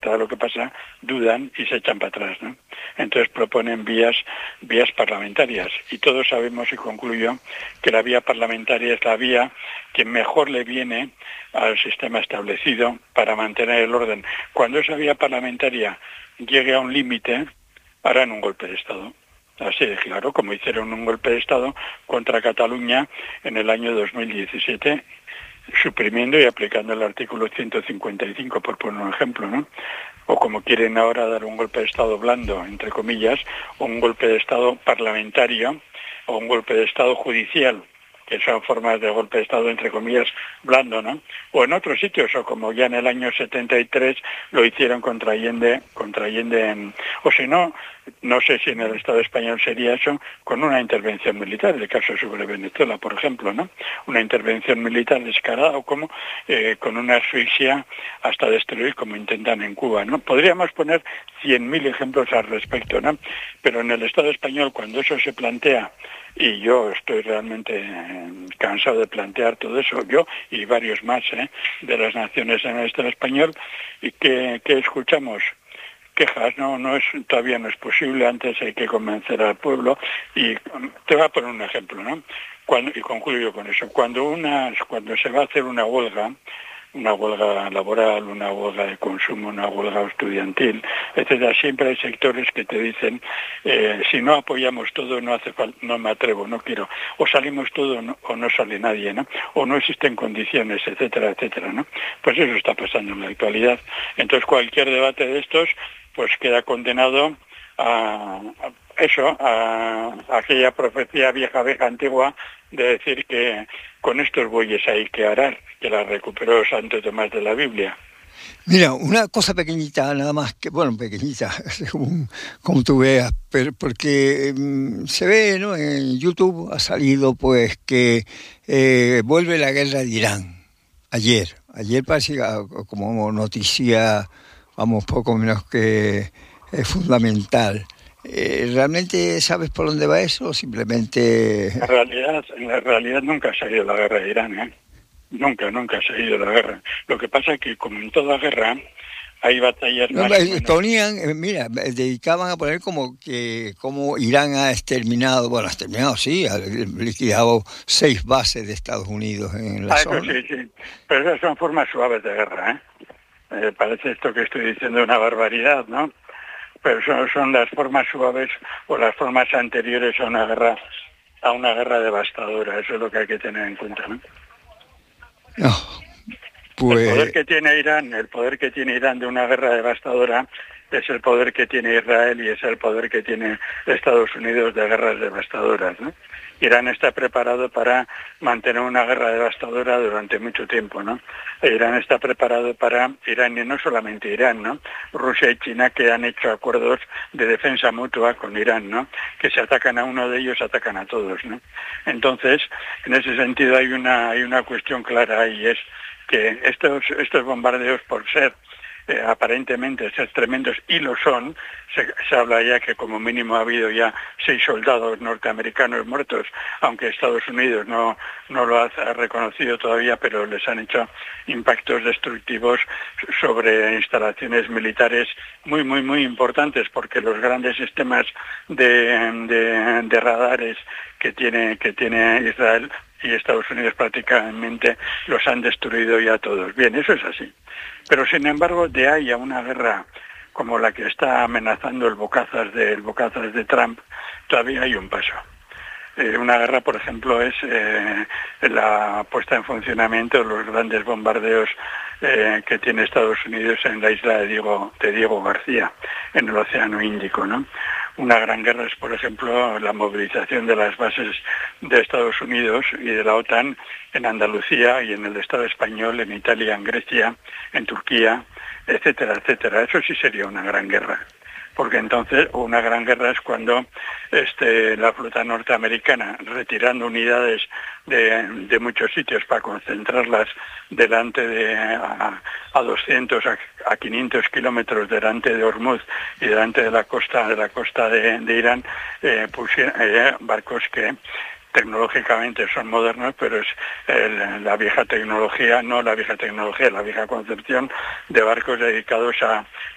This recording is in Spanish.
contra lo que pasa, dudan y se echan para atrás, ¿no? Entonces proponen vías parlamentarias. Y todos sabemos, y concluyo, que la vía parlamentaria es la vía que mejor le viene al sistema establecido para mantener el orden. Cuando esa vía parlamentaria llegue a un límite, harán un golpe de Estado. Así de claro, como hicieron un golpe de Estado contra Cataluña en el año 2017, suprimiendo y aplicando el artículo 155, por poner un ejemplo, ¿no? O como quieren ahora dar un golpe de Estado blando, entre comillas, o un golpe de Estado parlamentario, o un golpe de Estado judicial, que son formas de golpe de Estado, entre comillas, blando, ¿no? O en otros sitios, o como ya en el año 73 lo hicieron contra Allende o si no, no sé si en el Estado español sería eso, con una intervención militar, el caso sobre Venezuela, por ejemplo, ¿no? Una intervención militar descarada, o como con una asfixia hasta destruir, como intentan en Cuba, ¿no? Podríamos poner 100.000 ejemplos al respecto, ¿no? Pero en el Estado español, cuando eso se plantea, y yo estoy realmente cansado de plantear todo eso, yo y varios más de las naciones en el Estado español, y que escuchamos quejas, todavía no es posible, antes hay que convencer al pueblo. Y te voy a poner un ejemplo, ¿no? Y concluyo con eso. Cuando se va a hacer una huelga laboral, una huelga de consumo, una huelga estudiantil, etcétera, siempre hay sectores que te dicen, si no apoyamos todo, no hace falta, no me atrevo, no quiero, o salimos todos o no sale nadie, ¿no? O no existen condiciones, etcétera, etcétera, ¿no? Pues eso está pasando en la actualidad. Entonces cualquier debate de estos pues queda condenado a aquella profecía vieja antigua de decir que con estos bueyes hay que arar, que la recuperó Santo Tomás de la Biblia. Mira, una cosa pequeñita nada más, que bueno, pequeñita, según como tú veas, pero porque se ve, ¿no? En YouTube ha salido pues que vuelve la guerra de Irán. Ayer parecía como noticia, vamos, poco menos que fundamental. ¿Realmente sabes por dónde va eso o simplemente...? En la realidad nunca ha salido la guerra de Irán, ¿eh? Nunca ha salido la guerra. Lo que pasa es que, como en toda guerra, hay batallas más... Ponían, dedicaban a poner como Irán ha exterminado, sí, ha liquidado 6 bases de Estados Unidos en la zona. Eso sí, pero esas son formas suaves de guerra, ¿eh? Parece esto que estoy diciendo una barbaridad, ¿no? Pero son las formas suaves o las formas anteriores a una guerra devastadora. Eso es lo que hay que tener en cuenta, ¿no? No, pues... El poder que tiene Irán de una guerra devastadora es el poder que tiene Israel y es el poder que tiene Estados Unidos de guerras devastadoras, ¿no? Irán está preparado para mantener una guerra devastadora durante mucho tiempo, ¿no? Irán está preparado Irán y no solamente Irán, ¿no? Rusia y China, que han hecho acuerdos de defensa mutua con Irán, ¿no? Que si atacan a uno de ellos, atacan a todos, ¿no? Entonces, en ese sentido hay una cuestión clara, y es que estos bombardeos, por ser aparentemente ser tremendos, y lo son, se habla ya que como mínimo ha habido ya 6 soldados norteamericanos muertos, aunque Estados Unidos no lo ha reconocido todavía, pero les han hecho impactos destructivos sobre instalaciones militares muy, muy, muy importantes, porque los grandes sistemas de radares que tiene Israel y Estados Unidos prácticamente los han destruido ya todos. Bien, eso es así. Pero sin embargo, de ahí a una guerra como la que está amenazando el bocazas de Trump, todavía hay un paso. Una guerra, por ejemplo, es la puesta en funcionamiento de los grandes bombardeos que tiene Estados Unidos en la isla de Diego García, en el Océano Índico, ¿no? Una gran guerra es, por ejemplo, la movilización de las bases de Estados Unidos y de la OTAN en Andalucía y en el Estado español, en Italia, en Grecia, en Turquía, etcétera, etcétera. Eso sí sería una gran guerra. Porque entonces una gran guerra es cuando la flota norteamericana, retirando unidades de muchos sitios para concentrarlas delante a 200 a 500 kilómetros delante de Hormuz y delante de la costa de Irán, pusieron barcos que tecnológicamente son modernos, pero es la vieja concepción de barcos dedicados a